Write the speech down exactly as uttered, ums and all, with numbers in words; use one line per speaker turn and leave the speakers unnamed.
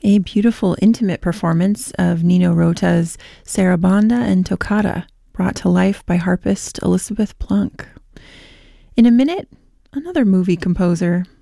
a beautiful, intimate performance of Nino Rota's Sarabanda and Toccata, brought to life by harpist Elizabeth Plunk. In a minute, another movie composer,